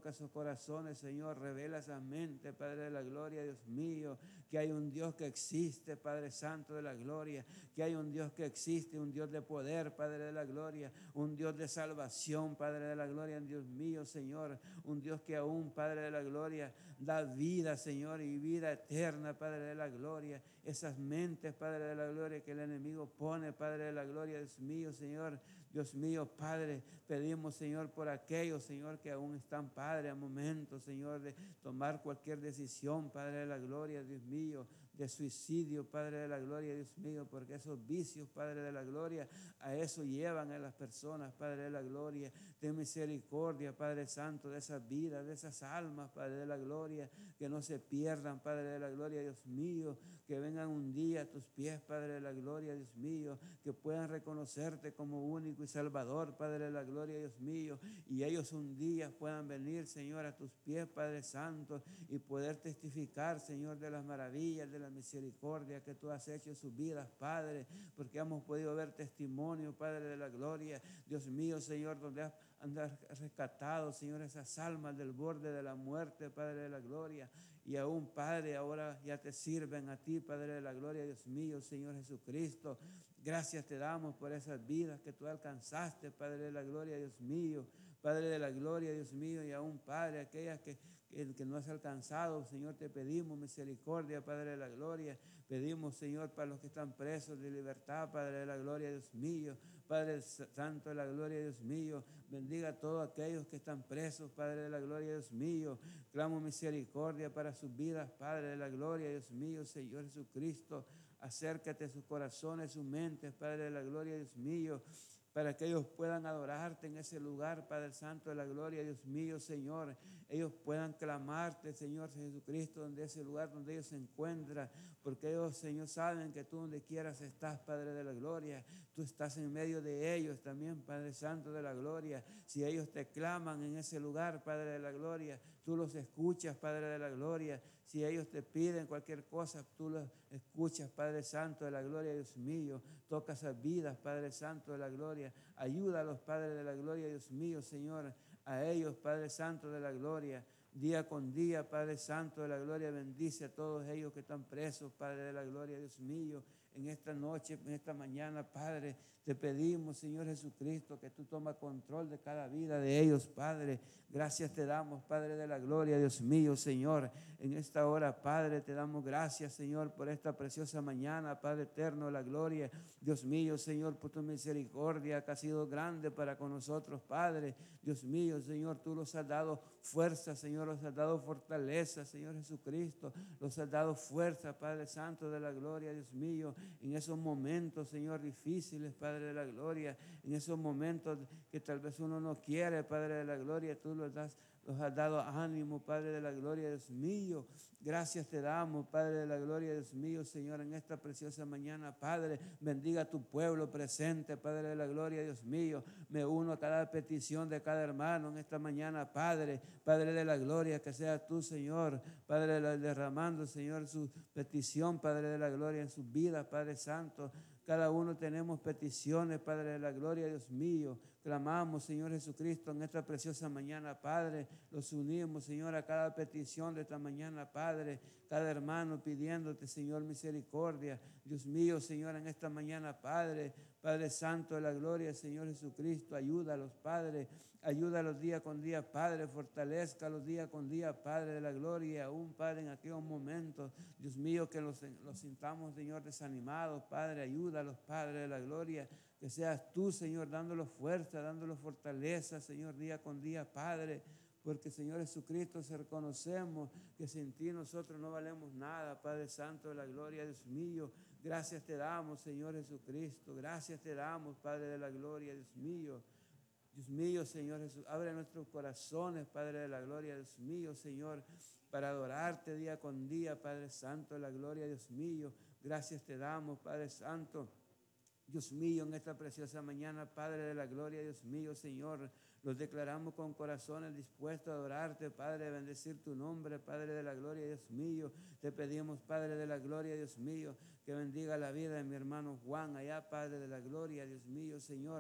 toca sus corazones, Señor, revela esa mente, Padre de la gloria, Dios mío, que hay un Dios que existe, Padre Santo de la gloria, que hay un Dios que existe, un Dios de poder, Padre de la gloria, un Dios de salvación, Padre de la gloria, Dios mío, Señor, un Dios que aún, Padre de la gloria, da vida, Señor, y vida eterna, Padre de la gloria, esas mentes, Padre de la gloria, que el enemigo pone, Padre de la gloria, Dios mío, Señor, Dios mío, Padre, pedimos, Señor, por aquellos, Señor, que aún están, Padre, a momentos, Señor, de tomar cualquier decisión, Padre de la gloria, Dios mío, de suicidio, Padre de la gloria, Dios mío, porque esos vicios, Padre de la gloria, a eso llevan a las personas, Padre de la gloria. Ten misericordia, Padre Santo, de esas vidas, de esas almas, Padre de la gloria, que no se pierdan, Padre de la gloria, Dios mío, que vengan un día a tus pies, Padre de la gloria, Dios mío, que puedan reconocerte como único y salvador, Padre de la gloria, Dios mío, y ellos un día puedan venir, Señor, a tus pies, Padre Santo, y poder testificar, Señor, de las maravillas, de la misericordia que tú has hecho en sus vidas, Padre, porque hemos podido ver testimonio, Padre de la gloria, Dios mío, Señor, donde has rescatado, Señor, esas almas del borde de la muerte, Padre de la gloria, y aún, Padre, ahora ya te sirven a ti, Padre de la gloria, Dios mío, Señor Jesucristo. Gracias te damos por esas vidas que tú alcanzaste, Padre de la gloria, Dios mío, Padre de la gloria, Dios mío, y aún, Padre, aquellas que no has alcanzado, Señor, te pedimos misericordia, Padre de la gloria. Pedimos, Señor, para los que están presos de libertad, Padre de la gloria, Dios mío, Padre Santo de la gloria, Dios mío, bendiga a todos aquellos que están presos, Padre de la gloria, Dios mío. Clamo misericordia para sus vidas, Padre de la gloria, Dios mío, Señor Jesucristo. Acércate a sus corazones, sus mentes, Padre de la gloria, Dios mío, para que ellos puedan adorarte en ese lugar, Padre Santo de la gloria, Dios mío, Señor. Ellos puedan clamarte, Señor Jesucristo, donde ese lugar donde ellos se encuentran, porque ellos, Señor, saben que tú donde quieras estás, Padre de la gloria. Tú estás en medio de ellos también, Padre Santo de la gloria. Si ellos te claman en ese lugar, Padre de la gloria, tú los escuchas, Padre de la gloria. Si ellos te piden cualquier cosa, tú los escuchas, Padre Santo de la gloria, Dios mío. Toca esas vidas, Padre Santo de la gloria. Ayúdalos, Padre de la gloria, Dios mío, Señor. A ellos, Padre Santo de la gloria. Día con día, Padre Santo de la gloria, bendice a todos ellos que están presos, Padre de la gloria, Dios mío. En esta noche, en esta mañana, Padre, te pedimos, Señor Jesucristo, que tú tomas control de cada vida de ellos, Padre. Gracias te damos, Padre de la gloria, Dios mío, Señor. En esta hora, Padre, te damos gracias, Señor, por esta preciosa mañana, Padre eterno de la gloria. Dios mío, Señor, por tu misericordia que ha sido grande para con nosotros, Padre. Dios mío, Señor, tú los has dado fuerza, Señor, los has dado fortaleza, Señor Jesucristo. Los has dado fuerza, Padre Santo de la gloria, Dios mío, en esos momentos, Señor, difíciles, Padre de la gloria, en esos momentos que tal vez uno no quiere, Padre de la gloria, tú los has dado ánimo, Padre de la gloria, Dios mío. Gracias te damos, Padre de la gloria, Dios mío, Señor, en esta preciosa mañana, Padre. Bendiga a tu pueblo presente, Padre de la gloria, Dios mío. Me uno a cada petición de cada hermano en esta mañana, Padre. Padre de la gloria, que seas tú, Señor, Padre, derramando, Señor, su petición, Padre de la gloria, en sus vidas, Padre Santo. Cada uno tenemos peticiones, Padre de la gloria, Dios mío. Clamamos, Señor Jesucristo, en esta preciosa mañana, Padre. Los unimos, Señor, a cada petición de esta mañana, Padre. Cada hermano pidiéndote, Señor, misericordia. Dios mío, Señor, en esta mañana, Padre. Padre Santo de la gloria, Señor Jesucristo, ayúdalos, Padre. Ayúdalos día con día, Padre. Fortalezcalos día con día, Padre de la gloria. Aún, Padre, en aquellos momentos, Dios mío, que los sintamos, Señor, desanimados, Padre. Ayúdalos, Padre de la gloria. Que seas tú, Señor, dándolos fuerza, dándolos fortaleza, Señor, día con día, Padre. Porque, Señor Jesucristo, si reconocemos que sin ti nosotros no valemos nada, Padre Santo de la gloria, Dios mío. Gracias te damos, Señor Jesucristo. Gracias te damos, Padre de la gloria, Dios mío. Dios mío, Señor Jesús, abre nuestros corazones, Padre de la gloria, Dios mío, Señor, para adorarte día con día, Padre Santo de la gloria, Dios mío. Gracias te damos, Padre Santo. Dios mío, en esta preciosa mañana, Padre de la gloria, Dios mío, Señor, los declaramos con corazones dispuestos a adorarte, Padre, a bendecir tu nombre, Padre de la gloria, Dios mío. Te pedimos, Padre de la gloria, Dios mío, que bendiga la vida de mi hermano Juan, allá, Padre de la gloria, Dios mío, Señor.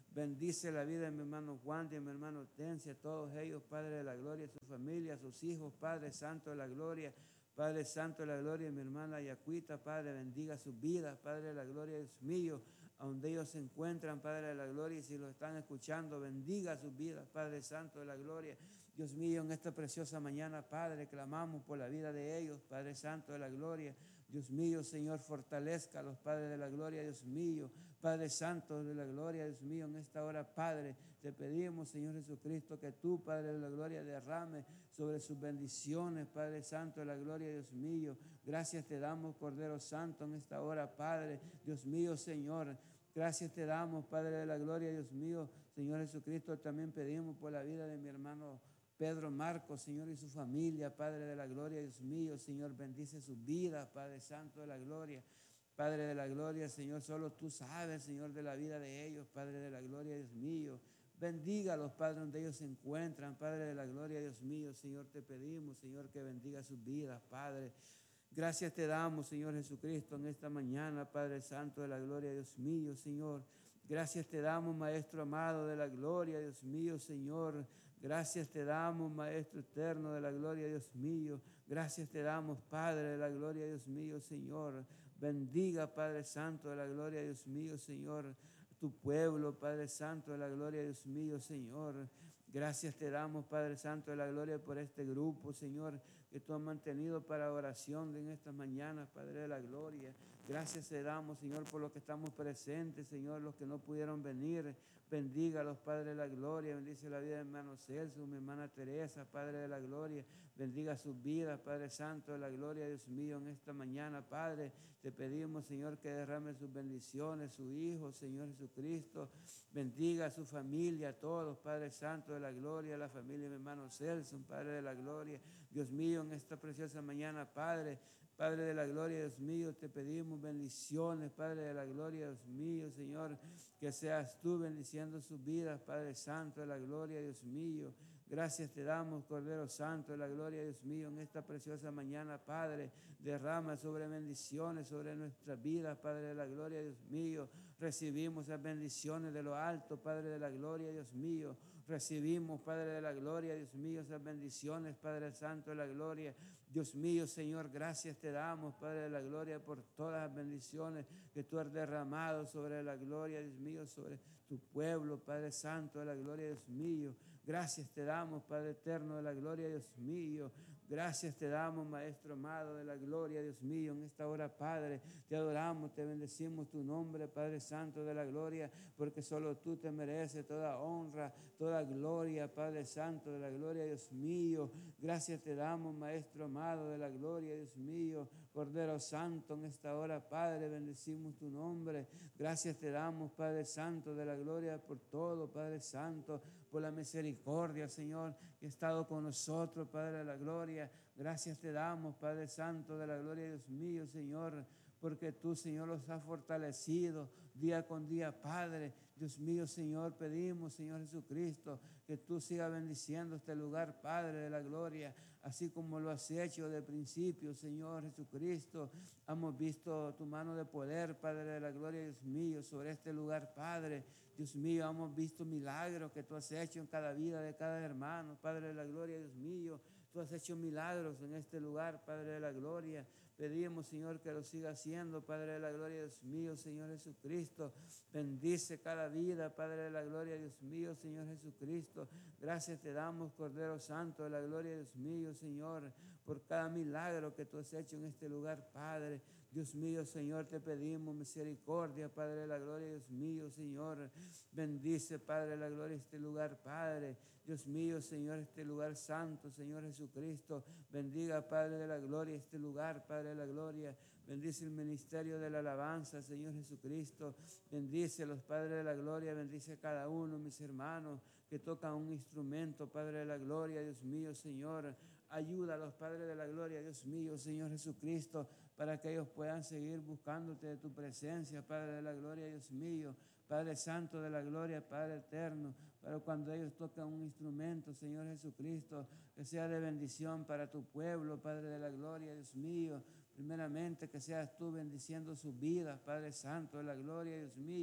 Bendice la vida de mi hermano Juan, de mi hermano Tencia, todos ellos, Padre de la gloria, su familia, sus hijos, Padre Santo de la gloria. Padre Santo de la gloria, mi hermana Yacuita, Padre, bendiga sus vidas, Padre de la gloria, Dios mío, a donde ellos se encuentran, Padre de la gloria, y si lo están escuchando, bendiga sus vidas, Padre Santo de la gloria. Dios mío, en esta preciosa mañana, Padre, clamamos por la vida de ellos, Padre Santo de la gloria. Dios mío, Señor, fortalezca a los Padres de la gloria, Dios mío, Padre Santo de la gloria, Dios mío, en esta hora, Padre, te pedimos, Señor Jesucristo, que tú, Padre de la gloria, derrame sobre sus bendiciones, Padre Santo de la gloria, Dios mío. Gracias te damos, Cordero Santo, en esta hora, Padre, Dios mío, Señor. Gracias te damos, Padre de la gloria, Dios mío, Señor Jesucristo. También pedimos por la vida de mi hermano Pedro Marcos, Señor, y su familia, Padre de la gloria, Dios mío, Señor, bendice sus vidas, Padre Santo de la gloria. Padre de la gloria, Señor, solo tú sabes, Señor, de la vida de ellos, Padre de la gloria, Dios mío. Bendiga a los padres donde ellos se encuentran, Padre de la gloria, Dios mío. Señor, te pedimos, Señor, que bendiga sus vidas, Padre. Gracias te damos, Señor Jesucristo, en esta mañana, Padre Santo de la gloria, Dios mío, Señor. Gracias te damos, Maestro amado de la gloria, Dios mío, Señor. Gracias te damos, Maestro eterno de la gloria, Dios mío. Gracias te damos, Padre de la gloria, Dios mío, Señor. Bendiga, Padre Santo de la gloria, Dios mío, Señor. Tu pueblo, Padre Santo de la gloria, Dios mío, Señor. Gracias te damos, Padre Santo de la gloria, por este grupo, Señor, que tú has mantenido para oración en estas mañanas, Padre de la gloria. Gracias te damos, Señor, por los que estamos presentes, Señor, los que no pudieron venir. Bendiga a los Padres de la gloria, bendice la vida de mi hermano Celso, mi hermana Teresa, Padre de la gloria. Bendiga sus vidas, Padre Santo de la gloria, Dios mío, en esta mañana, Padre. Te pedimos, Señor, que derrame sus bendiciones, su Hijo, Señor Jesucristo. Bendiga a su familia, a todos, Padre Santo de la gloria, a la familia de mi hermano Celso, Padre de la gloria. Dios mío, en esta preciosa mañana, Padre, Padre de la gloria, Dios mío, te pedimos bendiciones, Padre de la gloria, Dios mío, Señor, que seas tú bendiciendo sus vidas, Padre Santo de la gloria, Dios mío. Gracias te damos, Cordero Santo de la gloria, Dios mío, en esta preciosa mañana, Padre. Derrama sobre bendiciones, sobre nuestras vidas, Padre de la gloria, Dios mío. Recibimos esas bendiciones de lo alto, Padre de la gloria, Dios mío. Recibimos, Padre de la gloria, Dios mío, esas bendiciones, Padre Santo de la gloria. Dios mío, Señor, gracias te damos, Padre de la gloria, por todas las bendiciones que tú has derramado sobre la gloria, Dios mío, sobre tu pueblo, Padre Santo de la gloria, Dios mío. Gracias te damos, Padre eterno de la gloria, Dios mío. Gracias te damos, Maestro amado de la gloria, Dios mío. En esta hora, Padre, te adoramos, te bendecimos tu nombre, Padre Santo de la gloria, porque solo tú te mereces toda honra, toda gloria, Padre Santo de la gloria, Dios mío. Gracias te damos, Maestro amado de la gloria, Dios mío. Cordero Santo, en esta hora, Padre, bendecimos tu nombre. Gracias te damos, Padre Santo de la gloria, por todo, Padre Santo, por la misericordia, Señor, que ha estado con nosotros, Padre de la gloria. Gracias te damos, Padre Santo de la gloria, Dios mío, Señor, porque tú, Señor, los has fortalecido día con día, Padre. Dios mío, Señor, pedimos, Señor Jesucristo, que tú sigas bendiciendo este lugar, Padre de la gloria, así como lo has hecho de principio, Señor Jesucristo. Hemos visto tu mano de poder, Padre de la gloria, Dios mío, sobre este lugar, Padre. Dios mío, hemos visto milagros que tú has hecho en cada vida de cada hermano, Padre de la gloria, Dios mío. Tú has hecho milagros en este lugar, Padre de la gloria. Pedimos, Señor, que lo siga haciendo, Padre de la gloria, Dios mío, Señor Jesucristo. Bendice cada vida, Padre de la gloria, Dios mío, Señor Jesucristo. Gracias te damos, Cordero Santo de la gloria, Dios mío, Señor, por cada milagro que tú has hecho en este lugar, Padre. Dios mío, Señor, te pedimos misericordia, Padre de la gloria, Dios mío, Señor. Bendice, Padre de la gloria, este lugar, Padre. Dios mío, Señor, este lugar santo, Señor Jesucristo. Bendiga, Padre de la gloria, este lugar, Padre de la gloria. Bendice el ministerio de la alabanza, Señor Jesucristo. Bendice a los Padres de la gloria. Bendice a cada uno, mis hermanos, que tocan un instrumento, Padre de la gloria, Dios mío, Señor. Ayuda a los Padres de la gloria, Dios mío, Señor Jesucristo, para que ellos puedan seguir buscándote de tu presencia, Padre de la gloria, Dios mío. Padre Santo de la gloria, Padre eterno, pero cuando ellos tocan un instrumento, Señor Jesucristo, que sea de bendición para tu pueblo, Padre de la gloria, Dios mío. Primeramente, que seas tú bendiciendo sus vidas, Padre Santo de la gloria, Dios mío,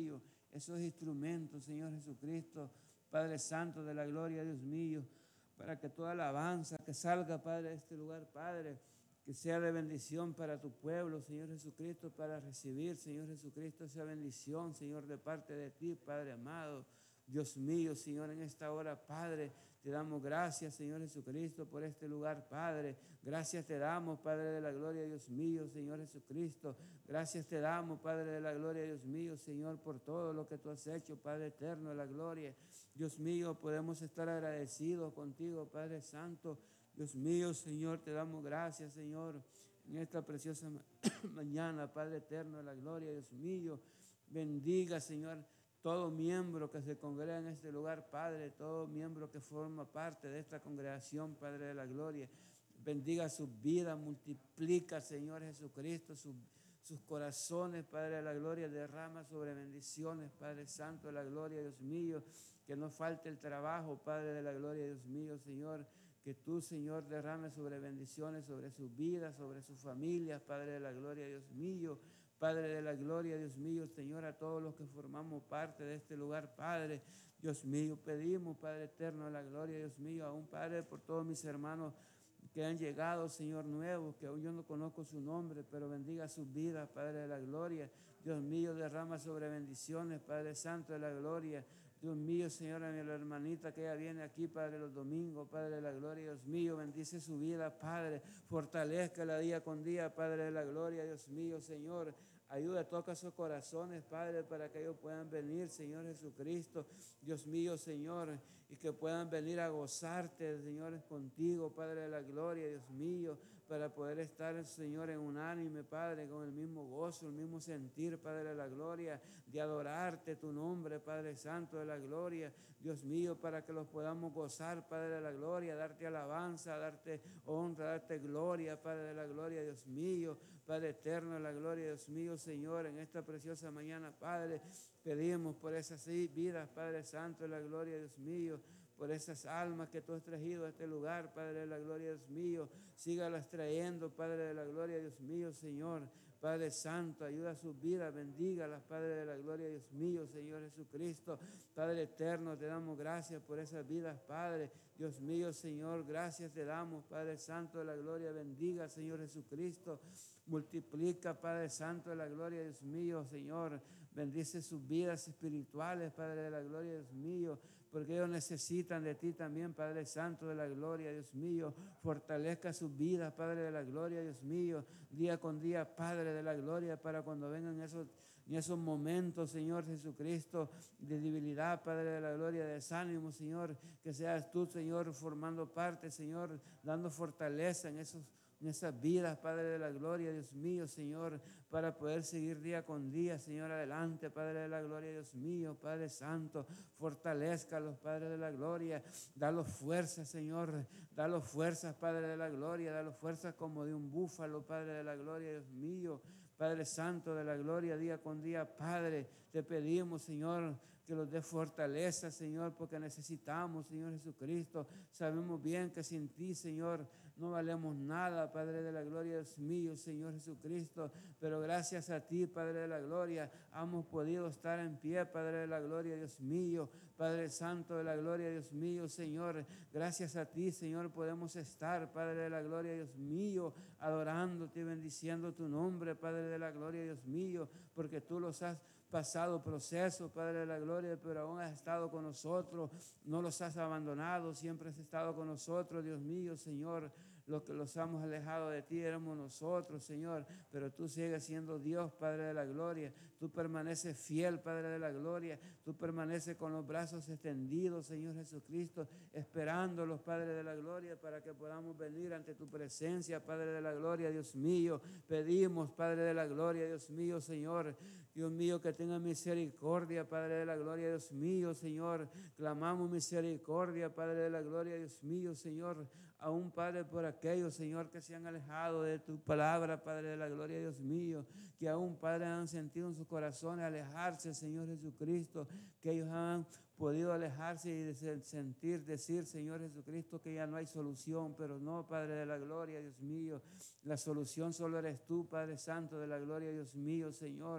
esos instrumentos, Señor Jesucristo, Padre Santo de la gloria, Dios mío, para que toda alabanza que salga, Padre, de este lugar, Padre, que sea de bendición para tu pueblo, Señor Jesucristo, para recibir, Señor Jesucristo, esa bendición, Señor, de parte de ti, Padre amado. Dios mío, Señor, en esta hora, Padre, te damos gracias, Señor Jesucristo, por este lugar, Padre. Gracias te damos, Padre de la gloria, Dios mío, Señor Jesucristo. Gracias te damos, Padre de la gloria, Dios mío, Señor, por todo lo que tú has hecho, Padre eterno de la gloria. Dios mío, podemos estar agradecidos contigo, Padre Santo. Dios mío, Señor, te damos gracias, Señor, en esta preciosa mañana, Padre eterno de la gloria, Dios mío. Bendiga, Señor, todo miembro que se congrega en este lugar, Padre, todo miembro que forma parte de esta congregación, Padre de la gloria. Bendiga sus vidas, multiplica, Señor Jesucristo, sus corazones, Padre de la gloria, derrama sobre bendiciones, Padre Santo de la gloria, Dios mío. Que no falte el trabajo, Padre de la gloria, Dios mío, Señor. Que tú, Señor, derrame sobre bendiciones, sobre sus vidas, sobre sus familias, Padre de la gloria, Dios mío. Padre de la gloria, Dios mío, Señor, a todos los que formamos parte de este lugar, Padre, Dios mío, pedimos, Padre eterno de la gloria, Dios mío, aún, Padre, por todos mis hermanos que han llegado, Señor, nuevos, que aún yo no conozco su nombre, pero bendiga sus vidas, Padre de la gloria. Dios mío, derrama sobre bendiciones, Padre Santo de la gloria. Dios mío, Señor, a mi hermanita que ella viene aquí, Padre, los domingos, Padre de la gloria, Dios mío, bendice su vida, Padre, fortalézcala día con día, Padre de la gloria, Dios mío, Señor. Ayuda, toca sus corazones, Padre, para que ellos puedan venir, Señor Jesucristo, Dios mío, Señor, y que puedan venir a gozarte, Señor, contigo, Padre de la gloria, Dios mío, para poder estar, Señor, en unánime, Padre, con el mismo gozo, el mismo sentir, Padre de la gloria, de adorarte tu nombre, Padre Santo de la gloria, Dios mío, para que los podamos gozar, Padre de la gloria, darte alabanza, darte honra, darte gloria, Padre de la gloria, Dios mío, Padre eterno de la gloria, Dios mío, Señor, en esta preciosa mañana, Padre, pedimos por esas vidas, Padre Santo de la gloria, Dios mío, por esas almas que tú has traído a este lugar, Padre de la gloria, Dios mío, sígalas trayendo, Padre de la gloria, Dios mío, Señor, Padre Santo, ayuda a sus vidas, bendígalas, Padre de la gloria, Dios mío, Señor Jesucristo, Padre eterno, te damos gracias por esas vidas, Padre, Dios mío, Señor, gracias te damos, Padre Santo de la gloria, bendiga, Señor Jesucristo, multiplica, Padre Santo de la gloria, Dios mío, Señor, bendice sus vidas espirituales, Padre de la gloria, Dios mío, porque ellos necesitan de ti también, Padre Santo de la gloria, Dios mío. Fortalezca sus vidas, Padre de la gloria, Dios mío. Día con día, Padre de la gloria, para cuando vengan esos momentos, Señor Jesucristo, de debilidad, Padre de la gloria, de desánimo, Señor. Que seas tú, Señor, formando parte, Señor, dando fortaleza en esas vidas, Padre de la gloria, Dios mío, Señor, para poder seguir día con día, Señor, adelante, Padre de la gloria, Dios mío, Padre Santo, fortalézcalos, Padre de la gloria, dalos fuerzas, Señor, dalos fuerzas, Padre de la gloria, dalos fuerzas como de un búfalo, Padre de la gloria, Dios mío, Padre Santo de la gloria, día con día, Padre, te pedimos, Señor, que los dé fortaleza, Señor, porque necesitamos, Señor Jesucristo. Sabemos bien que sin ti, Señor, no valemos nada, Padre de la gloria, Dios mío, Señor Jesucristo. Pero gracias a ti, Padre de la gloria, hemos podido estar en pie, Padre de la gloria, Dios mío. Padre Santo de la gloria, Dios mío, Señor. Gracias a ti, Señor, podemos estar, Padre de la gloria, Dios mío, adorándote y bendiciendo tu nombre, Padre de la gloria, Dios mío, porque tú los has pasado procesos, Padre de la gloria, pero aún has estado con nosotros, no los has abandonado, siempre has estado con nosotros, Dios mío, Señor. Los que los hemos alejado de ti éramos nosotros, Señor, pero tú sigues siendo Dios, Padre de la gloria. Tú permaneces fiel, Padre de la gloria. Tú permaneces con los brazos extendidos, Señor Jesucristo, esperándolos, Padre de la gloria, para que podamos venir ante tu presencia, Padre de la gloria, Dios mío. Pedimos, Padre de la gloria, Dios mío, Señor, Dios mío, que tenga misericordia, Padre de la gloria, Dios mío, Señor. Clamamos misericordia, Padre de la gloria, Dios mío, Señor. Aún, Padre, por aquellos, Señor, que se han alejado de tu palabra, Padre de la gloria, Dios mío, que aún, Padre, han sentido en sus corazones alejarse, Señor Jesucristo, que ellos han podido alejarse y sentir, decir, Señor Jesucristo, que ya no hay solución, pero no, Padre de la gloria, Dios mío, la solución solo eres tú, Padre Santo de la gloria, Dios mío, Señor.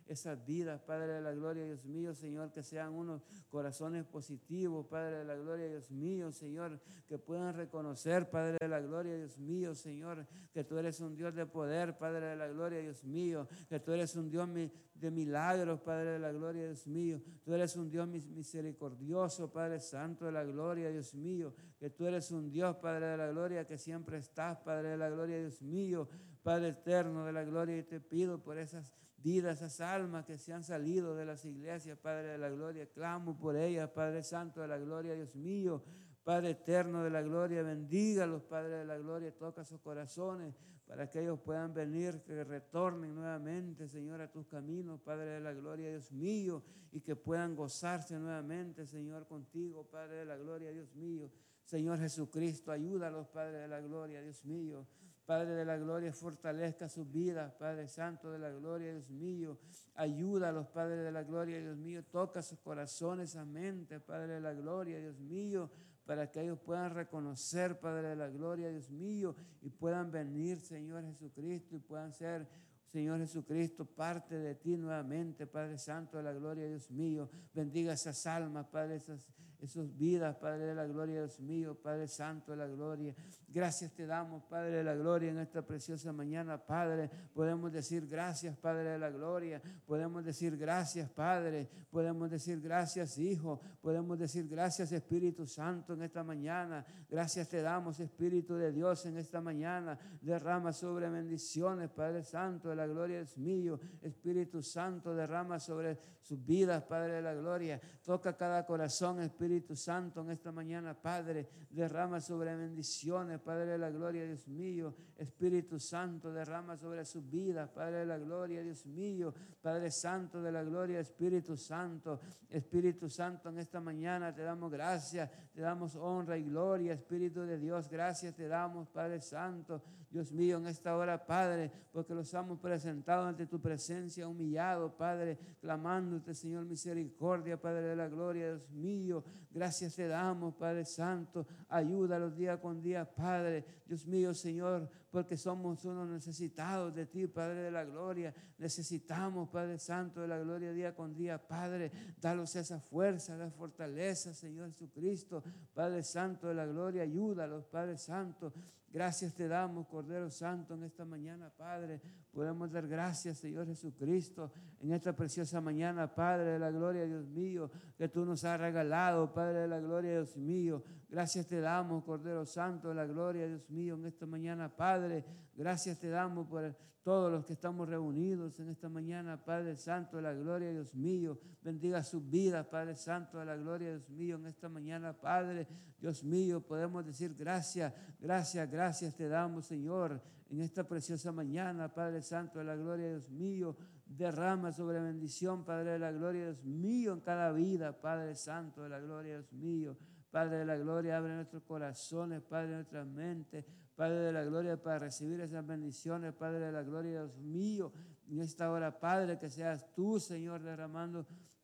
esas vidas, Padre de la gloria, Dios mío, Señor, que sean unos corazones positivos, Padre de la gloria, Dios mío, Señor, que puedan reconocer, Padre de la gloria, Dios mío, Señor, que tú eres un Dios de poder, Padre de la gloria, Dios mío, que tú eres un Dios de milagros, Padre de la gloria, Dios mío, tú eres un Dios misericordioso, Padre Santo de la gloria, Dios mío, que tú eres un Dios, Padre de la gloria, que siempre estás, Padre de la gloria, Dios mío, Padre eterno de la gloria, y te pido por esas vidas, esas almas que se han salido de las iglesias, Padre de la gloria, clamo por ellas, Padre Santo de la gloria, Dios mío, Padre eterno de la gloria, bendígalos, Padre de la gloria, toca sus corazones para que ellos puedan venir, que retornen nuevamente, Señor, a tus caminos, Padre de la gloria, Dios mío, y que puedan gozarse nuevamente, Señor, contigo, Padre de la gloria, Dios mío. Señor Jesucristo, ayúdalos, Padre de la gloria, Dios mío. Padre de la gloria, fortalezca sus vidas, Padre Santo de la gloria, Dios mío. Ayúdalos, Padre de la gloria, Dios mío. Toca sus corazones, esa mente, Padre de la gloria, Dios mío, para que ellos puedan reconocer, Padre de la gloria, Dios mío, y puedan venir, Señor Jesucristo, y puedan ser, Señor Jesucristo, parte de ti nuevamente, Padre Santo de la gloria, Dios mío. Bendiga esas almas, Padre, esas vidas, Padre de la gloria, Dios mío, Padre Santo de la gloria. Gracias te damos, Padre de la gloria, en esta preciosa mañana, Padre. Podemos decir gracias, Padre de la gloria. Podemos decir gracias, Padre. Podemos decir gracias, Hijo. Podemos decir gracias, Espíritu Santo, en esta mañana. Gracias te damos, Espíritu de Dios, en esta mañana. Derrama sobre bendiciones, Padre Santo de la gloria, es mío. Espíritu Santo, derrama sobre sus vidas, Padre de la gloria. Toca cada corazón, Espíritu Santo, en esta mañana, Padre. Derrama sobre bendiciones, Padre de la gloria, Dios mío. Espíritu Santo, derrama sobre sus vidas, Padre de la gloria, Dios mío. Padre Santo de la gloria, Espíritu Santo. Espíritu Santo, en esta mañana te damos gracias, te damos honra y gloria, Espíritu de Dios. Gracias te damos, Padre Santo, Dios mío, en esta hora, Padre, porque los hemos presentado ante tu presencia, humillado, Padre, clamándote, Señor, misericordia, Padre de la gloria, Dios mío. Gracias te damos, Padre Santo. Ayúdalos día con día, Padre. Dios mío, Señor, porque somos unos necesitados de ti, Padre de la gloria. Necesitamos, Padre Santo de la gloria, día con día, Padre. Dalos esa fuerza, esa fortaleza, Señor Jesucristo. Padre Santo de la gloria, ayúdalos, Padre Santo. Gracias te damos, Cordero Santo, en esta mañana, Padre. Podemos dar gracias, Señor Jesucristo, en esta preciosa mañana, Padre de la gloria, Dios mío, que tú nos has regalado, Padre de la gloria, Dios mío. Gracias te damos, Cordero Santo de la gloria, Dios mío, en esta mañana, Padre. Gracias te damos por todos los que estamos reunidos en esta mañana, Padre Santo de la gloria, Dios mío. Bendiga sus vidas, Padre Santo de la gloria, Dios mío, en esta mañana, Padre. Dios mío, podemos decir gracias, gracias, gracias te damos, Señor, en esta preciosa mañana, Padre Santo de la gloria, Dios mío. Derrama sobre bendición, Padre de la gloria, Dios mío, en cada vida, Padre Santo de la gloria, Dios mío. Padre de la gloria, abre nuestros corazones, Padre de nuestras mentes, Padre de la gloria, para recibir esas bendiciones, Padre de la gloria, Dios mío. En esta hora, Padre, que seas tú, Señor, derramando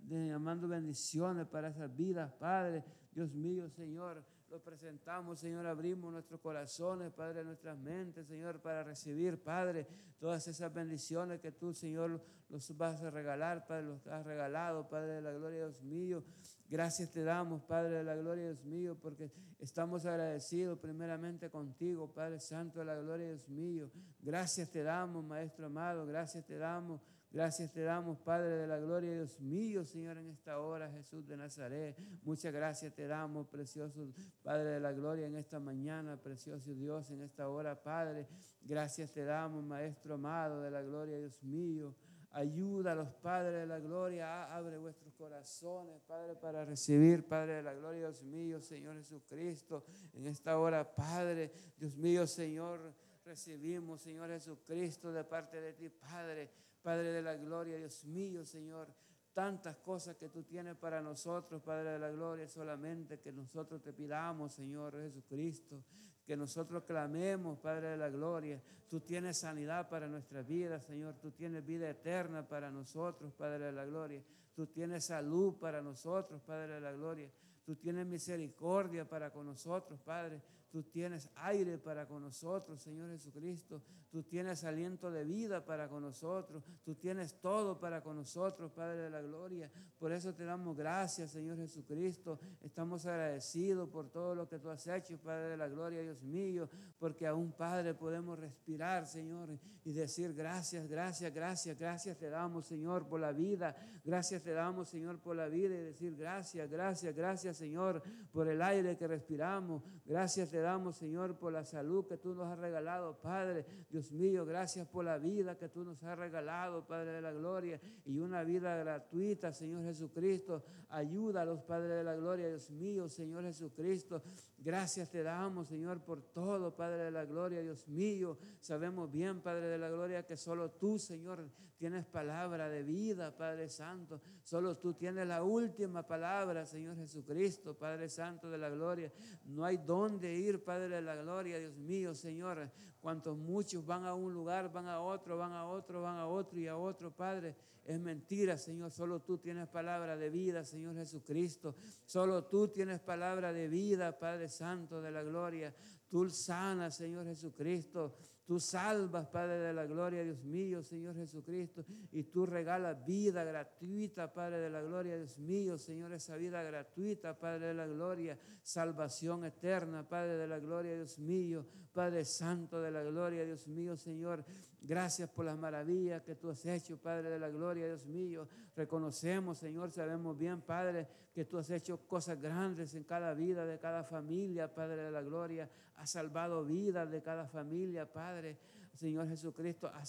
bendiciones para esas vidas, Padre. Dios mío, Señor, lo presentamos, Señor, abrimos nuestros corazones, Padre, nuestras mentes, Señor, para recibir, Padre, todas esas bendiciones que tú, Señor, los vas a regalar, Padre, los has regalado, Padre de la gloria, Dios mío. Gracias te damos, Padre de la gloria, Dios mío, porque estamos agradecidos primeramente contigo, Padre Santo de la gloria, Dios mío. Gracias te damos, Maestro amado, gracias te damos. Gracias te damos, Padre de la gloria, Dios mío, Señor, en esta hora, Jesús de Nazaret. Muchas gracias te damos, precioso Padre de la gloria, en esta mañana, precioso Dios, en esta hora, Padre. Gracias te damos, Maestro amado de la gloria, Dios mío. Ayúdalos, Padre de la gloria, abre vuestros corazones, Padre, para recibir, Padre de la gloria, Dios mío, Señor Jesucristo. En esta hora, Padre, Dios mío, Señor, recibimos, Señor Jesucristo, de parte de ti, Padre. Padre de la gloria, Dios mío, Señor, tantas cosas que tú tienes para nosotros, Padre de la gloria, solamente que nosotros te pidamos, Señor Jesucristo, que nosotros clamemos, Padre de la gloria. Tú tienes sanidad para nuestras vidas, Señor, tú tienes vida eterna para nosotros, Padre de la gloria. Tú tienes salud para nosotros, Padre de la gloria. Tú tienes misericordia para con nosotros, Padre. Tú tienes aire para con nosotros, Señor Jesucristo. Tú tienes aliento de vida para con nosotros. Tú tienes todo para con nosotros, Padre de la gloria. Por eso te damos gracias, Señor Jesucristo. Estamos agradecidos por todo lo que tú has hecho, Padre de la gloria, Dios mío. Porque aún, Padre, podemos respirar, Señor, y decir gracias, gracias, gracias, gracias te damos, Señor, por la vida. Gracias te damos, Señor, por la vida, y decir gracias, gracias, gracias, Señor, por el aire que respiramos. Gracias te damos, Señor, por la salud que tú nos has regalado, Padre. Dios mío, gracias por la vida que tú nos has regalado, Padre de la gloria, y una vida gratuita, Señor Jesucristo. Ayúdalos, Padre de la gloria, Dios mío, Señor Jesucristo. Gracias te damos, Señor, por todo, Padre de la gloria, Dios mío. Sabemos bien, Padre de la gloria, que solo tú, Señor, tienes palabra de vida, Padre Santo. Solo tú tienes la última palabra, Señor Jesucristo, Padre Santo de la gloria. No hay dónde ir, Padre de la gloria, Dios mío, Señor. Cuantos muchos van a un lugar, van a otro, van a otro, van a otro y a otro, Padre. Es mentira, Señor. Solo tú tienes palabra de vida, Señor Jesucristo. Solo tú tienes palabra de vida, Padre Santo de la gloria. Tú sanas, Señor Jesucristo. Tú salvas, Padre de la gloria, Dios mío, Señor Jesucristo. Y tú regalas vida gratuita, Padre de la gloria, Dios mío, Señor, esa vida gratuita, Padre de la gloria. Salvación eterna, Padre de la gloria, Dios mío. Padre Santo de la gloria, Dios mío, Señor. Gracias por las maravillas que tú has hecho, Padre de la gloria, Dios mío. Reconocemos, Señor, sabemos bien, Padre, que tú has hecho cosas grandes en cada vida de cada familia, Padre de la gloria. Has salvado vidas de cada familia, Padre. Señor Jesucristo, has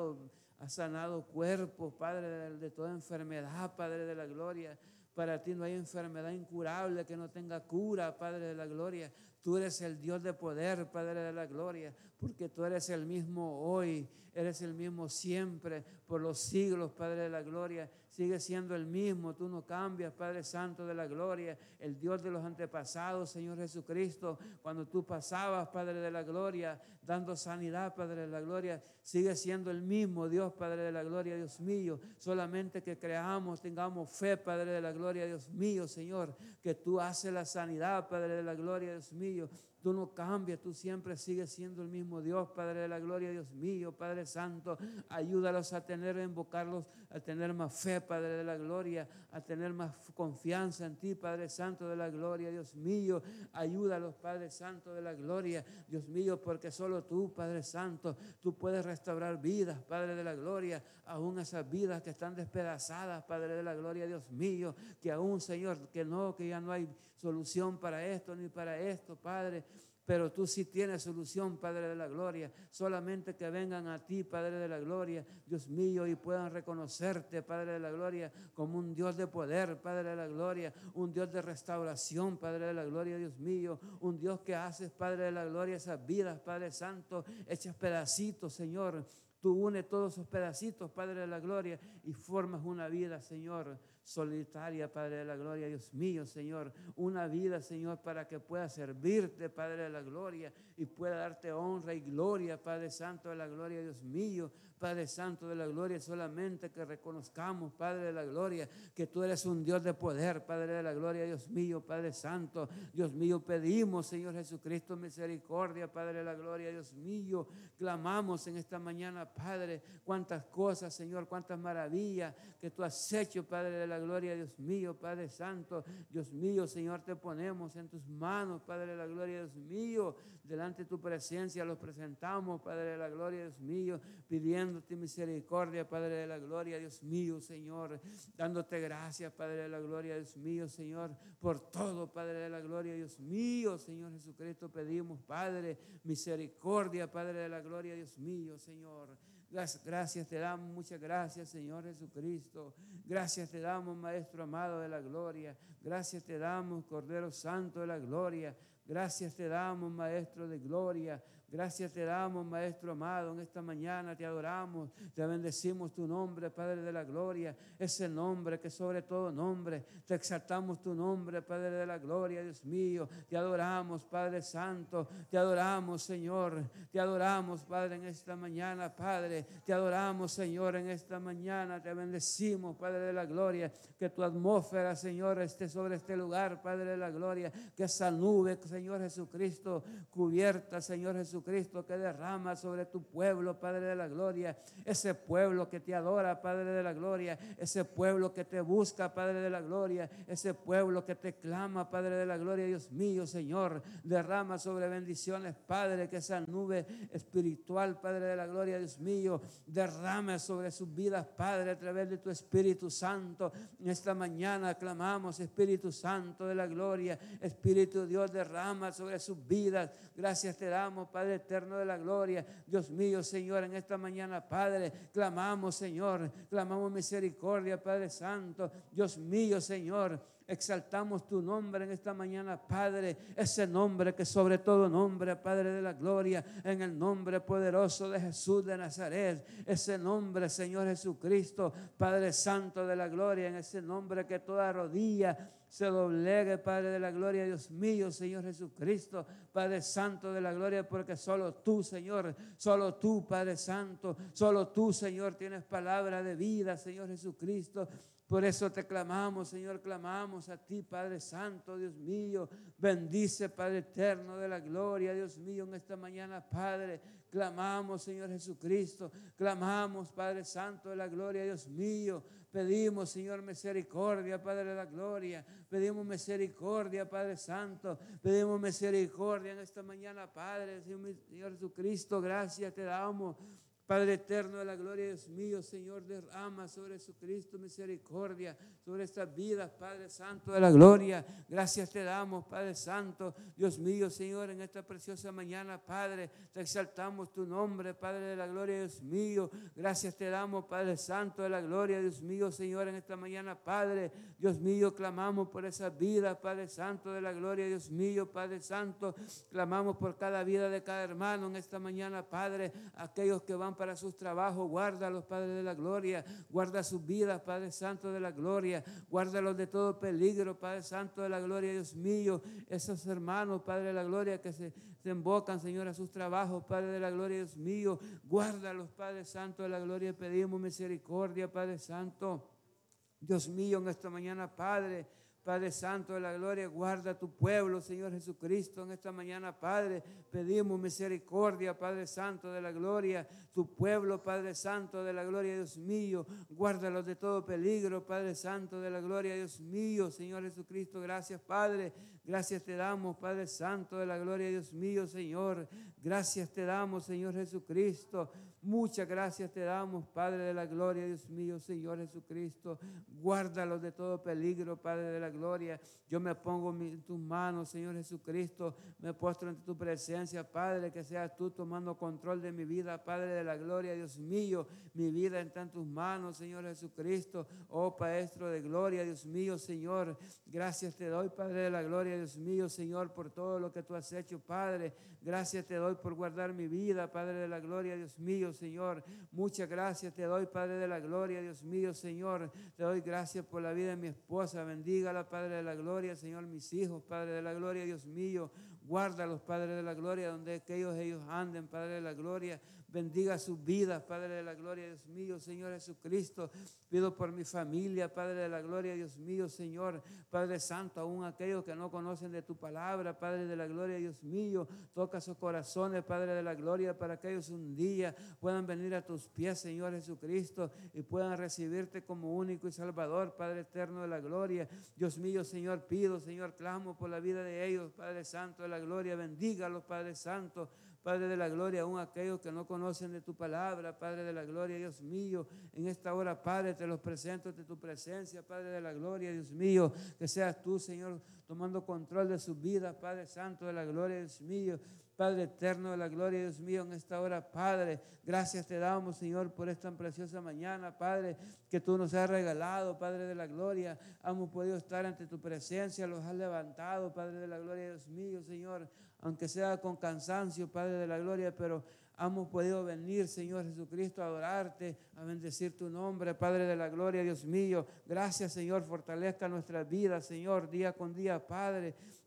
sanado cuerpos, Padre, de toda enfermedad, Padre de la gloria. Para ti no hay enfermedad incurable que no tenga cura, Padre de la gloria. Tú eres el Dios de poder, Padre de la gloria, porque tú eres el mismo hoy, eres el mismo siempre, por los siglos, Padre de la gloria. Sigue siendo el mismo, tú no cambias, Padre Santo de la gloria, el Dios de los antepasados, Señor Jesucristo. Cuando tú pasabas, Padre de la gloria, dando sanidad, Padre de la gloria, sigue siendo el mismo Dios, Padre de la gloria, Dios mío. Solamente que creamos, tengamos fe, Padre de la gloria, Dios mío, Señor, que tú haces la sanidad, Padre de la gloria, Dios mío. Tú no cambias, tú siempre sigues siendo el mismo Dios, Padre de la gloria, Dios mío, Padre Santo. Ayúdalos a invocarlos, a tener más fe, Padre de la gloria, a tener más confianza en ti, Padre Santo de la gloria, Dios mío. Ayúdalos, Padre Santo de la gloria, Dios mío, porque solo tú, Padre Santo, tú puedes restaurar vidas, Padre de la gloria, aún esas vidas que están despedazadas, Padre de la gloria, Dios mío, que aún, Señor, que ya no hay solución para esto ni para esto, Padre. Pero tú sí tienes solución, Padre de la gloria. Solamente que vengan a ti, Padre de la gloria, Dios mío, y puedan reconocerte, Padre de la gloria, como un Dios de poder, Padre de la gloria, un Dios de restauración, Padre de la gloria, Dios mío, un Dios que haces, Padre de la gloria, esas vidas, Padre Santo, hechas pedacitos, Señor. Tú unes todos esos pedacitos, Padre de la gloria, y formas una vida, Señor, solitaria, Padre de la gloria, Dios mío, Señor. Una vida, Señor, para que pueda servirte, Padre de la gloria, y pueda darte honra y gloria, Padre Santo de la gloria, Dios mío. Padre Santo de la gloria, solamente que reconozcamos, Padre de la gloria, que tú eres un Dios de poder, Padre de la gloria, Dios mío, Padre Santo. Dios mío, pedimos, Señor Jesucristo, misericordia, Padre de la gloria, Dios mío. Clamamos en esta mañana, Padre, cuántas cosas, Señor, cuántas maravillas que tú has hecho, Padre de la gloria, Dios mío, Padre Santo. Dios mío, Señor, te ponemos en tus manos, Padre de la gloria, Dios mío. Delante de tu presencia los presentamos, Padre de la gloria, Dios mío, pidiéndote misericordia, Padre de la gloria, Dios mío, Señor, dándote gracias, Padre de la gloria, Dios mío, Señor, por todo, Padre de la gloria, Dios mío, Señor Jesucristo, pedimos, Padre, misericordia, Padre de la gloria, Dios mío, Señor. Gracias te damos, muchas gracias, Señor Jesucristo. Gracias te damos, Maestro amado de la gloria. Gracias te damos, Cordero Santo de la gloria. Gracias te damos, Maestro de gloria. Gracias te damos, Maestro amado. En esta mañana te adoramos, te bendecimos tu nombre, Padre de la gloria. Ese nombre que sobre todo nombre. Te exaltamos tu nombre, Padre de la gloria, Dios mío. Te adoramos, Padre Santo. Te adoramos, Señor. Te adoramos, Padre, en esta mañana, Padre. Te adoramos, Señor, en esta mañana. Te bendecimos, Padre de la gloria. Que tu atmósfera, Señor, esté sobre este lugar, Padre de la gloria. Que esa nube, Señor Jesucristo, cubierta, Señor Jesucristo, que derrama sobre tu pueblo, Padre de la gloria, ese pueblo que te adora, Padre de la gloria, ese pueblo que te busca, Padre de la gloria, ese pueblo que te clama, Padre de la gloria. Dios mío, Señor, derrama sobre bendiciones, Padre, que esa nube espiritual, Padre de la gloria, Dios mío, derrame sobre sus vidas, Padre, a través de tu Espíritu Santo. En esta mañana clamamos, Espíritu Santo de la gloria, Espíritu Dios, derrama sobre sus vidas. Gracias te damos, Padre eterno de la gloria. Dios mío, Señor, en esta mañana, Padre, clamamos, Señor, clamamos misericordia, Padre Santo. Dios mío, Señor, exaltamos tu nombre en esta mañana, Padre, ese nombre que sobre todo nombre, Padre de la gloria, en el nombre poderoso de Jesús de Nazaret, ese nombre, Señor Jesucristo, Padre Santo de la gloria, en ese nombre que toda rodilla se doblegue, Padre de la gloria, Dios mío, Señor Jesucristo, Padre Santo de la gloria, porque solo tú, Señor, solo tú, Padre Santo, solo tú, Señor, tienes palabra de vida, Señor Jesucristo. Por eso te clamamos, Señor, clamamos a ti, Padre Santo, Dios mío. Bendice, Padre eterno de la gloria, Dios mío, en esta mañana, Padre. Clamamos, Señor Jesucristo. Clamamos, Padre Santo de la gloria, Dios mío. Pedimos, Señor, misericordia, Padre de la gloria. Pedimos misericordia, Padre Santo. Pedimos misericordia en esta mañana, Padre. Señor Jesucristo, gracias te damos. Padre eterno de la gloria, Dios mío, Señor, derrama sobre Jesucristo misericordia, sobre estas vidas, Padre Santo de la gloria. Gracias te damos, Padre Santo, Dios mío, Señor, en esta preciosa mañana, Padre, te exaltamos tu nombre, Padre de la gloria, Dios mío. Gracias te damos, Padre Santo de la gloria, Dios mío, Señor, en esta mañana, Padre, Dios mío, clamamos por esas vidas, Padre Santo de la gloria, Dios mío, Padre Santo, clamamos por cada vida de cada hermano en esta mañana, Padre, aquellos que van para sus trabajos, guárdalos, Padre de la gloria, guarda sus vidas, Padre Santo de la gloria, guárdalos de todo peligro, Padre Santo de la gloria, Dios mío, esos hermanos, Padre de la gloria, que se embocan, Señor, a sus trabajos, Padre de la gloria, Dios mío, guárdalos, Padre Santo de la gloria, pedimos misericordia, Padre Santo, Dios mío, en esta mañana, Padre Santo de la gloria, guarda tu pueblo, Señor Jesucristo, en esta mañana, Padre, pedimos misericordia, Padre Santo de la gloria, tu pueblo, Padre Santo de la gloria, Dios mío, guárdalos de todo peligro, Padre Santo de la gloria, Dios mío, Señor Jesucristo, gracias, Padre, gracias te damos, Padre Santo de la gloria, Dios mío, Señor, gracias te damos, Señor Jesucristo, muchas gracias te damos, Padre de la gloria, Dios mío, Señor Jesucristo, guárdalos de todo peligro, Padre de la gloria. Yo me pongo en tus manos, Señor Jesucristo, me postro ante tu presencia, Padre, que seas tú tomando control de mi vida, Padre de la gloria, Dios mío, mi vida está en tus manos, Señor Jesucristo, oh Maestro de gloria, Dios mío, Señor, gracias te doy, Padre de la gloria, Dios mío, Señor, por todo lo que tú has hecho, Padre, gracias te doy por guardar mi vida, Padre de la gloria, Dios mío, Señor, muchas gracias te doy, Padre de la gloria, Dios mío, Señor, te doy gracias por la vida de mi esposa, bendígala, Padre de la gloria, Señor, mis hijos, Padre de la gloria, Dios mío, guárdalos, Padre de la gloria, donde ellos anden, Padre de la gloria, bendiga sus vidas, Padre de la gloria, Dios mío, Señor Jesucristo, pido por mi familia, Padre de la gloria, Dios mío, Señor, Padre Santo, aún aquellos que no conocen de tu palabra, Padre de la gloria, Dios mío, toca sus corazones, Padre de la gloria, para que ellos un día puedan venir a tus pies, Señor Jesucristo, y puedan recibirte como único y Salvador, Padre eterno de la gloria, Dios mío, Señor, pido, Señor, clamo por la vida de ellos, Padre Santo de la gloria, bendígalos, Padre Santo, Padre de la gloria, aún aquellos que no conocen de tu palabra, Padre de la gloria, Dios mío, en esta hora, Padre, te los presento ante tu presencia, Padre de la gloria, Dios mío, que seas tú, Señor, tomando control de sus vidas, Padre Santo de la gloria, Dios mío, Padre eterno de la gloria, Dios mío, en esta hora, Padre, gracias te damos, Señor, por esta preciosa mañana, Padre, que tú nos has regalado, Padre de la gloria, hemos podido estar ante tu presencia, los has levantado, Padre de la gloria, Dios mío, Señor, aunque sea con cansancio, Padre de la gloria, pero hemos podido venir, Señor Jesucristo, a adorarte, a bendecir tu nombre, Padre de la gloria, Dios mío. Gracias, Señor, fortalezca nuestras vidas, Señor, día con día, Padre.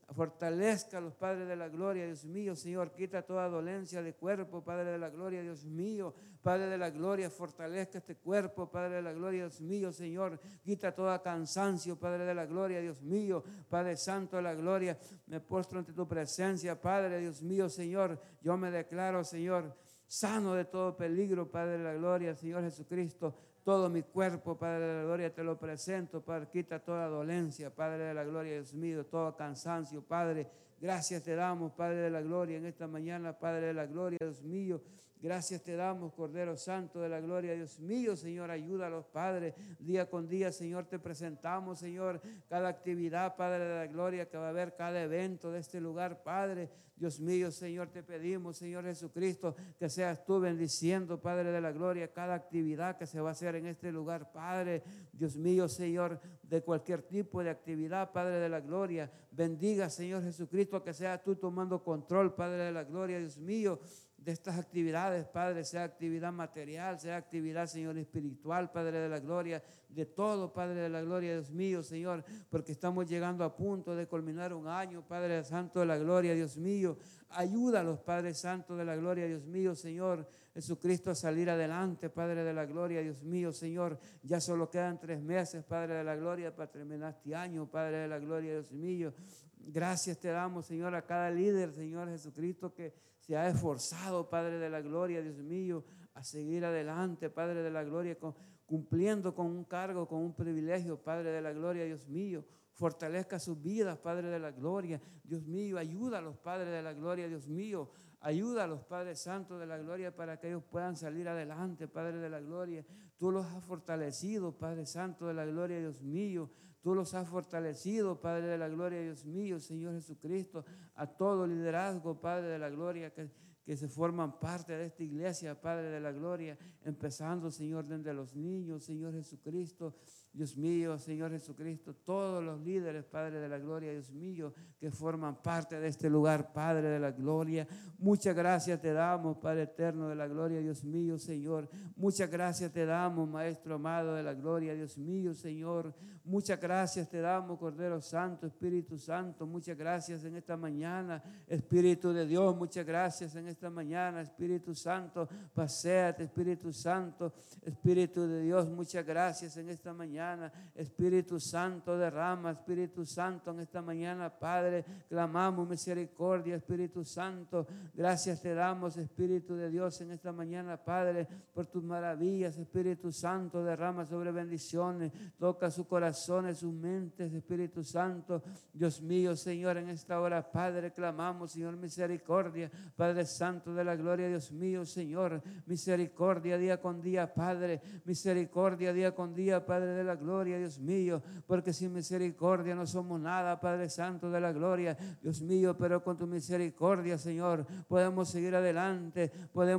Fortalezca a los Padres de la gloria, Dios mío, Señor. Quita toda dolencia de cuerpo, Padre de la gloria, Dios mío. Padre de la gloria, fortalezca este cuerpo, Padre de la gloria, Dios mío, Señor. Quita toda cansancio, Padre de la gloria, Dios mío. Padre santo de la gloria, me postro ante tu presencia, Padre, Dios mío, Señor. Yo me declaro, Señor, sano de todo peligro, Padre de la gloria, Señor Jesucristo. Todo mi cuerpo, Padre de la gloria, te lo presento, Padre. Quita toda dolencia, Padre de la gloria, Dios mío, todo cansancio, Padre. Gracias te damos, Padre de la gloria, en esta mañana, Padre de la gloria, Dios mío. Gracias te damos, Cordero Santo de la gloria, Dios mío, Señor, ayúdalos, Padre, día con día, Señor, te presentamos, Señor, cada actividad, Padre de la gloria, que va a haber cada evento de este lugar, Padre, Dios mío, Señor, te pedimos, Señor Jesucristo, que seas tú bendiciendo, Padre de la gloria, cada actividad que se va a hacer en este lugar, Padre, Dios mío, Señor, de cualquier tipo de actividad, Padre de la gloria, bendiga, Señor Jesucristo, que seas tú tomando control, Padre de la gloria, Dios mío, de estas actividades, Padre, sea actividad material, sea actividad, Señor, espiritual, Padre de la gloria, de todo, Padre de la gloria, Dios mío, Señor, porque estamos llegando a punto de culminar un año, Padre Santo de la gloria, Dios mío. Ayúdalos, Padre Santo de la gloria, Dios mío, Señor Jesucristo, a salir adelante, Padre de la gloria, Dios mío, Señor. Ya solo quedan 3 meses, Padre de la gloria, para terminar este año, Padre de la gloria, Dios mío. Gracias te damos, Señor, a cada líder, Señor Jesucristo, que se ha esforzado, Padre de la gloria, Dios mío, a seguir adelante, Padre de la gloria, cumpliendo con un cargo, con un privilegio, Padre de la gloria, Dios mío. Fortalezca sus vidas, Padre de la gloria, Dios mío. Ayúdalos, Padre de la gloria, Dios mío. Ayúdalos, Padre Santo de la gloria, para que ellos puedan salir adelante, Padre de la gloria. Tú los has fortalecido, Padre Santo de la gloria, Dios mío. Tú los has fortalecido, Padre de la gloria, Dios mío, Señor Jesucristo, a todo liderazgo, Padre de la gloria, que se forman parte de esta iglesia, Padre de la gloria, empezando, Señor, desde los niños, Señor Jesucristo, Dios mío, Señor Jesucristo, todos los líderes, Padre de la gloria, Dios mío, que forman parte de este lugar, Padre de la gloria. Muchas gracias te damos, Padre eterno de la gloria, Dios mío, Señor. Muchas gracias te damos, Maestro amado de la gloria, Dios mío, Señor. Muchas gracias te damos, Cordero Santo, Espíritu Santo. Muchas gracias en esta mañana, Espíritu de Dios. Muchas gracias en esta mañana, Espíritu Santo. Paséate, Espíritu Santo, Espíritu de Dios. Muchas gracias en esta mañana. Espíritu Santo, derrama, Espíritu Santo, en esta mañana, Padre, clamamos misericordia, Espíritu Santo. Gracias te damos, Espíritu de Dios, en esta mañana, Padre, por tus maravillas, Espíritu Santo, derrama sobre bendiciones, toca sus corazones, sus mentes, Espíritu Santo. Dios mío, Señor, en esta hora, Padre, clamamos, Señor, misericordia, Padre Santo de la gloria, Dios mío, Señor, misericordia día con día, Padre, misericordia día con día, Padre de la gloria, Dios mío, porque sin misericordia no somos nada, Padre Santo de la gloria, Dios mío, pero con tu misericordia, Señor, podemos seguir adelante,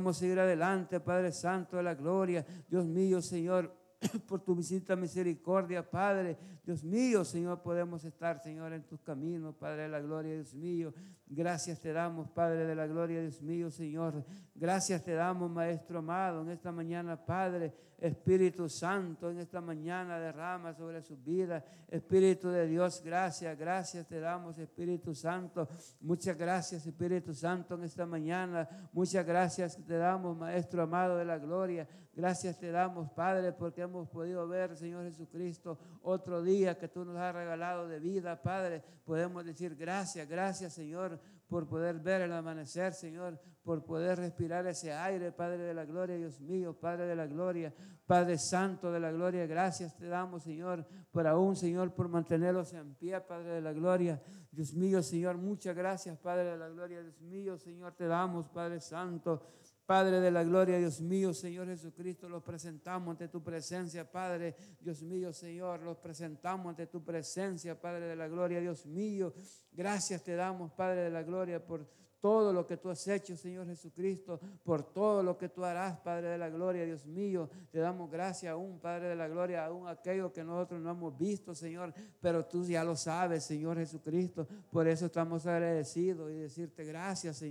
Padre Santo de la gloria, Dios mío, Señor, por tu visita misericordia, Padre, Dios mío, Señor, podemos estar, Señor, en tus caminos, Padre de la gloria, Dios mío. Gracias te damos, Padre de la gloria, Dios mío, Señor. Gracias te damos, Maestro amado, en esta mañana, Padre, Espíritu Santo, en esta mañana derrama sobre sus vidas. Espíritu de Dios, gracias te damos, Espíritu Santo. Muchas gracias, Espíritu Santo, en esta mañana. Muchas gracias te damos, Maestro amado de la gloria. Gracias te damos, Padre, porque hemos podido ver, Señor Jesucristo, otro día que tú nos has regalado de vida, Padre. Podemos decir gracias, Señor, por poder ver el amanecer, Señor, por poder respirar ese aire, Padre de la gloria, Dios mío, Padre de la gloria, Padre Santo de la gloria. Gracias te damos, Señor, por aún, Señor, por mantenerlos en pie, Padre de la gloria. Dios mío, Señor, muchas gracias, Padre de la gloria, Dios mío, Señor, te damos, Padre Santo. Padre de la gloria, Dios mío, Señor Jesucristo, los presentamos ante tu presencia, Padre, Dios mío, Señor, los presentamos ante tu presencia, Padre de la gloria, Dios mío. Gracias te damos, Padre de la gloria, por todo lo que tú has hecho, Señor Jesucristo, por todo lo que tú harás, Padre de la gloria, Dios mío. Te damos gracias aún, Padre de la gloria, aún aquello que nosotros no hemos visto, Señor, pero tú ya lo sabes, Señor Jesucristo. Por eso estamos agradecidos y decirte gracias, Señor.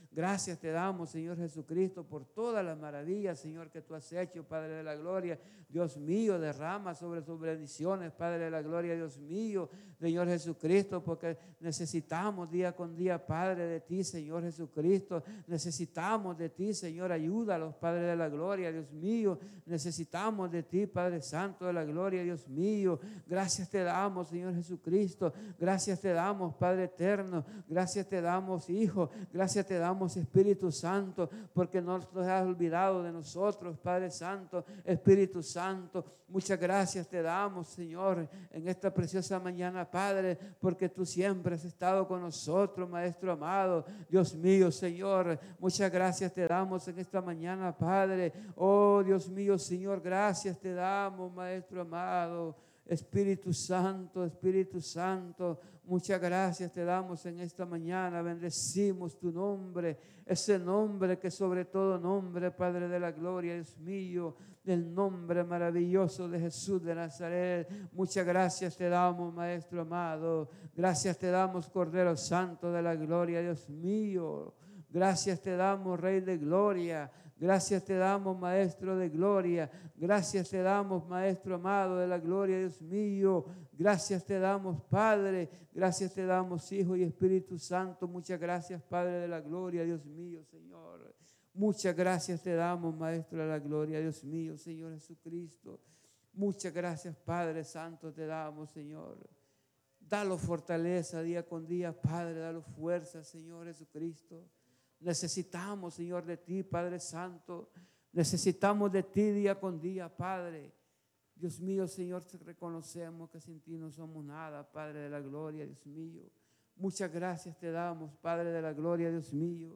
Gracias te damos, Señor Jesucristo, por todas las maravillas, Señor, que tú has hecho, Padre de la gloria. Dios mío, derrama sobre sus bendiciones, Padre de la gloria, Dios mío, Señor Jesucristo, porque necesitamos día con día, Padre, de ti, Señor Jesucristo. Necesitamos de ti, Señor, ayúdalos, Padre de la gloria, Dios mío. Necesitamos de ti, Padre Santo de la gloria, Dios mío. Gracias te damos, Señor Jesucristo. Gracias te damos, Padre eterno. Gracias te damos, Hijo. Gracias te damos, Espíritu Santo, porque no te has olvidado de nosotros, Padre Santo, Espíritu Santo. Muchas gracias te damos, Señor, en esta preciosa mañana, Padre, porque tú siempre has estado con nosotros, Maestro amado. Dios mío, Señor, muchas gracias te damos en esta mañana, Padre. Oh, Dios mío, Señor, gracias te damos, Maestro amado. Espíritu Santo, Espíritu Santo, muchas gracias te damos en esta mañana. Bendecimos tu nombre, ese nombre que sobre todo nombre, Padre de la gloria, Dios mío, del nombre maravilloso de Jesús de Nazaret. Muchas gracias te damos, Maestro amado. Gracias te damos, Cordero Santo de la gloria, Dios mío. Gracias te damos, Rey de gloria. Gracias te damos, Maestro de gloria. Gracias te damos, Maestro amado de la gloria, Dios mío. Gracias te damos, Padre. Gracias te damos, Hijo y Espíritu Santo. Muchas gracias, Padre de la gloria, Dios mío, Señor. Muchas gracias te damos, Maestro de la gloria, Dios mío, Señor Jesucristo. Muchas gracias, Padre Santo, te damos, Señor. Dalo fortaleza día con día, Padre. Dalo fuerza, Señor Jesucristo. Necesitamos, Señor, de ti, Padre Santo. Necesitamos de ti día con día, Padre. Dios mío, Señor, te reconocemos que sin ti no somos nada, Padre de la gloria, Dios mío. Muchas gracias te damos, Padre de la gloria, Dios mío.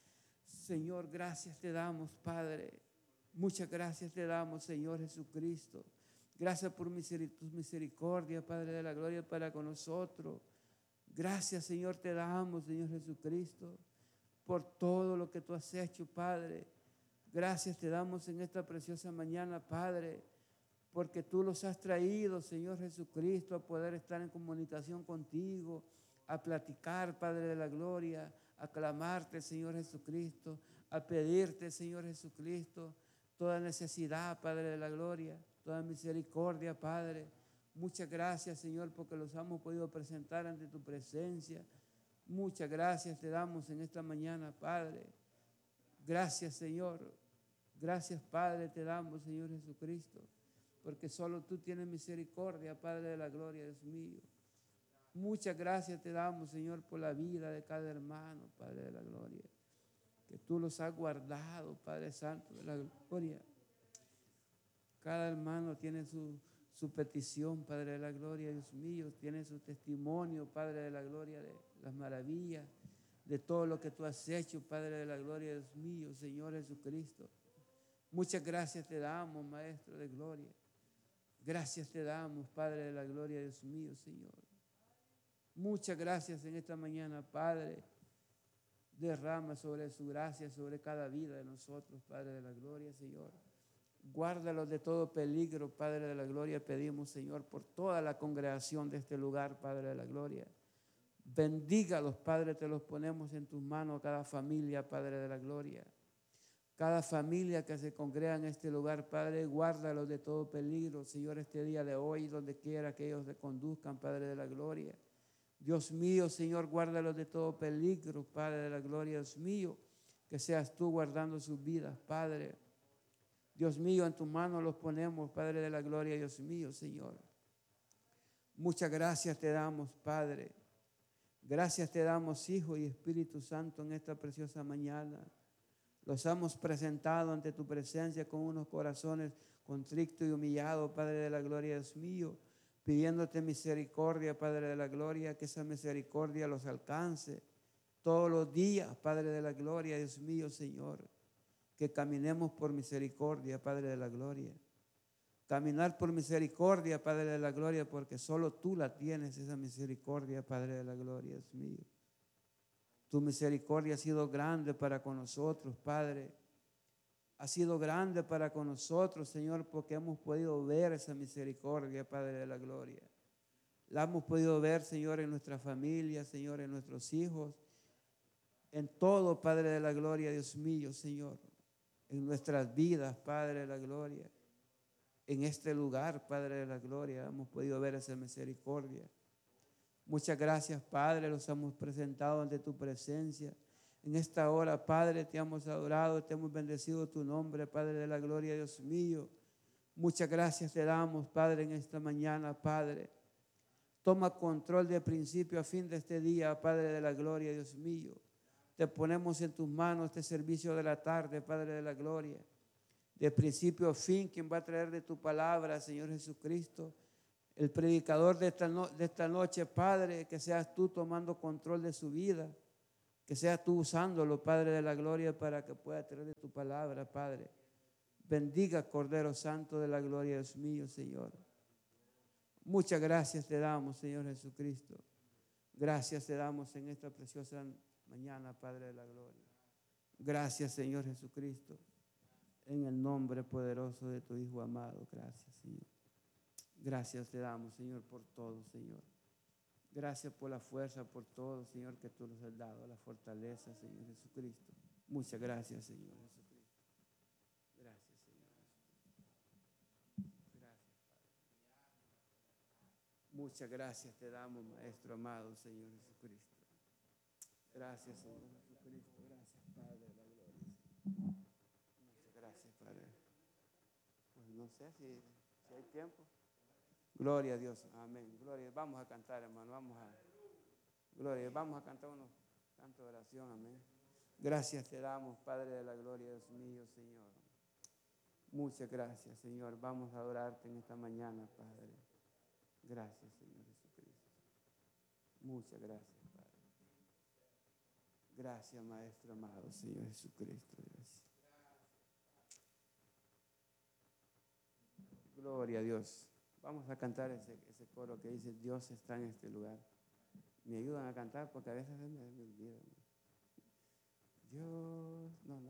Señor, gracias te damos, Padre. Muchas gracias te damos, Señor Jesucristo. Gracias por tu misericordia, Padre de la gloria, para con nosotros. Gracias, Señor, te damos, Señor Jesucristo, por todo lo que tú has hecho, Padre. Gracias te damos en esta preciosa mañana, Padre, porque tú los has traído, Señor Jesucristo, a poder estar en comunicación contigo, a platicar, Padre de la gloria, a clamarte, Señor Jesucristo, a pedirte, Señor Jesucristo, toda necesidad, Padre de la gloria, toda misericordia, Padre. Muchas gracias, Señor, porque los hemos podido presentar ante tu presencia. Muchas gracias te damos en esta mañana, Padre. Gracias, Señor. Gracias, Padre, te damos, Señor Jesucristo, porque solo tú tienes misericordia, Padre de la gloria, Dios mío. Muchas gracias te damos, Señor, por la vida de cada hermano, Padre de la gloria, que tú los has guardado, Padre Santo de la gloria. Cada hermano tiene su petición, Padre de la gloria, Dios mío, tiene su testimonio, Padre de la gloria, de las maravillas, de todo lo que tú has hecho, Padre de la gloria, Dios mío, Señor Jesucristo. Muchas gracias te damos, Maestro de gloria. Gracias te damos, Padre de la gloria, Dios mío, Señor. Muchas gracias en esta mañana, Padre. Derrama sobre su gracia, sobre cada vida de nosotros, Padre de la gloria, Señor. Guárdalos de todo peligro, Padre de la gloria, pedimos, Señor, por toda la congregación de este lugar, Padre de la gloria. Bendígalos, Padre, te los ponemos en tus manos, cada familia, Padre de la gloria. Cada familia que se congrega en este lugar, Padre, guárdalos de todo peligro, Señor, este día de hoy, donde quiera que ellos se conduzcan, Padre de la gloria. Dios mío, Señor, guárdalos de todo peligro, Padre de la gloria, Dios mío, que seas tú guardando sus vidas, Padre. Dios mío, en tus manos los ponemos, Padre de la gloria, Dios mío, Señor. Muchas gracias te damos, Padre. Gracias te damos, Hijo y Espíritu Santo, en esta preciosa mañana. Los hemos presentado ante tu presencia con unos corazones contrictos y humillados, Padre de la gloria, Dios mío, pidiéndote misericordia, Padre de la gloria, que esa misericordia los alcance todos los días, Padre de la gloria, Dios mío, Señor. Que caminemos por misericordia, Padre de la gloria. Caminar por misericordia, Padre de la gloria, porque solo tú la tienes, esa misericordia, Padre de la gloria, Dios mío. Tu misericordia ha sido grande para con nosotros, Padre. Ha sido grande para con nosotros, Señor, porque hemos podido ver esa misericordia, Padre de la gloria. La hemos podido ver, Señor, en nuestra familia, Señor, en nuestros hijos, en todo, Padre de la gloria, Dios mío, Señor, en nuestras vidas, Padre de la gloria, en este lugar, Padre de la gloria, hemos podido ver esa misericordia. Muchas gracias, Padre, los hemos presentado ante tu presencia. En esta hora, Padre, te hemos adorado, te hemos bendecido tu nombre, Padre de la gloria, Dios mío. Muchas gracias te damos, Padre, en esta mañana, Padre. Toma control de principio a fin de este día, Padre de la gloria, Dios mío. Te ponemos en tus manos este servicio de la tarde, Padre de la gloria. De principio a fin, quien va a traer de tu palabra, Señor Jesucristo. El predicador de esta noche, Padre, que seas tú tomando control de su vida. Que seas tú usándolo, Padre de la gloria, para que pueda traer de tu palabra, Padre. Bendiga, Cordero Santo de la gloria, Dios mío, Señor. Muchas gracias te damos, Señor Jesucristo. Gracias te damos en esta preciosa mañana, Padre de la gloria. Gracias, Señor Jesucristo. En el nombre poderoso de tu Hijo amado. Gracias, Señor. Gracias te damos, Señor, por todo, Señor. Gracias por la fuerza, por todo, Señor, que tú nos has dado, la fortaleza, Señor Jesucristo. Muchas gracias, Señor Jesucristo. Gracias, Señor Jesucristo. Gracias, Padre. Muchas gracias te damos, Maestro amado, Señor Jesucristo. Gracias, Señor Jesucristo. Gracias, Padre de la gloria. Muchas gracias, Padre. Pues no sé si hay tiempo. Gloria a Dios, amén. Gloria, vamos a cantar, hermano, gloria, vamos a cantar unos cantos de oración, amén. Gracias te damos, Padre de la gloria, Dios mío, Señor. Muchas gracias, Señor. Vamos a adorarte en esta mañana, Padre. Gracias, Señor Jesucristo. Muchas gracias, Padre. Gracias, Maestro amado, Señor Jesucristo. Gracias. Gloria a Dios. Vamos a cantar ese coro que dice, Dios está en este lugar. Me ayudan a cantar porque a veces me olvido. Dios,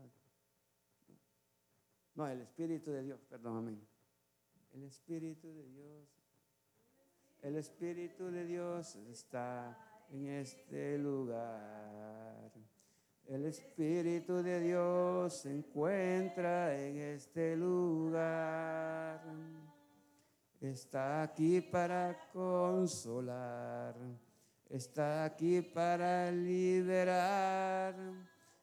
no, el Espíritu de Dios, perdón, amén. El Espíritu de Dios. El Espíritu de Dios está en este lugar. El Espíritu de Dios se encuentra en este lugar. Está aquí para consolar, está aquí para liberar,